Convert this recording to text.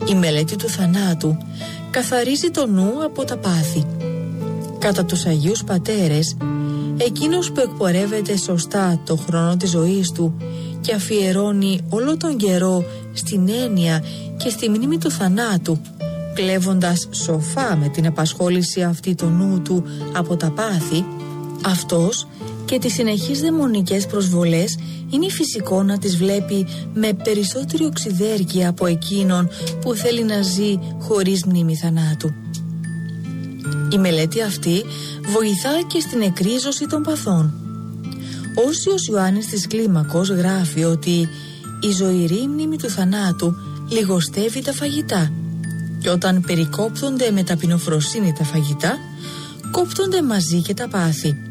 Η μελέτη του θανάτου καθαρίζει το νου από τα πάθη. Κατά τους Αγίους Πατέρες, εκείνος που εκπορεύεται σωστά το χρόνο της ζωής του και αφιερώνει όλο τον καιρό στην έννοια και στη μνήμη του θανάτου, κλέβοντας σοφά με την απασχόληση αυτή το νου του από τα πάθη, αυτός και τις συνεχείς δαιμονικές προσβολές είναι φυσικό να τις βλέπει με περισσότερη οξυδέρκεια από εκείνον που θέλει να ζει χωρίς μνήμη θανάτου. Η μελέτη αυτή βοηθά και στην εκρίζωση των παθών. Ο Όσιος Ιωάννης της Κλίμακος γράφει ότι η ζωηρή μνήμη του θανάτου λιγοστεύει τα φαγητά και όταν περικόπτονται με ταπεινοφροσύνη τα φαγητά, κόπτονται μαζί και τα πάθη.